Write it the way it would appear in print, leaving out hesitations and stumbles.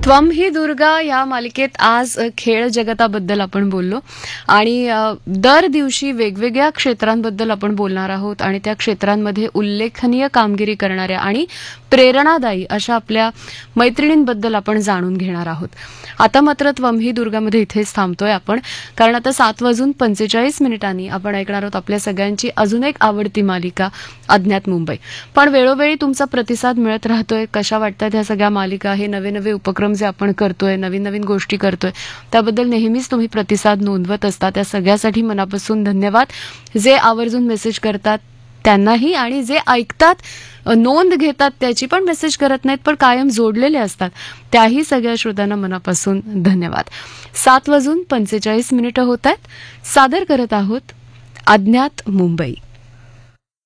त्वम ही दुर्गा या मालिकेत आज खेळ जगताबद्दल आपण बोललो आणि दर दिवशी वेगवेगळ्या क्षेत्रांबद्दल आपण बोलणार आहोत आणि त्या क्षेत्रांमध्ये उल्लेखनीय कामगिरी करणाऱ्या आणि प्रेरणादायी अशा आपल्या मैत्रिणींबद्दल आपण जाणून घेणार आहोत. आता मात्र त्वम ही दुर्गामध्ये इथेच थांबतोय आपण, कारण आता 7:45 आपण ऐकणार आहोत आपल्या सगळ्यांची अजून एक आवडती मालिका अज्ञात मुंबई. पण वेळोवेळी तुमचा प्रतिसाद मिळत राहतोय. कशा वाटतात ह्या सगळ्या मालिका, हे नवे नवे उपक्रम जे आपण करतोय, नवीन नवीन गोष्टी करतोय, त्याबद्दल नेहमीच तुम्ही प्रतिसाद नोंदवत असता. त्या सगळ्यासाठी मनापासून धन्यवाद. जे आवर्जून मेसेज करतात त्यांनाही, आणि जे ऐकतात, नोंद घेतात, त्याची पण मेसेज करत नाहीत पण कायम जोडलेले असतात, त्याही सगळ्या श्रोत्यांना मनापासून धन्यवाद. 7:45 होत आहेत. सादर करत आहोत अज्ञात मुंबई.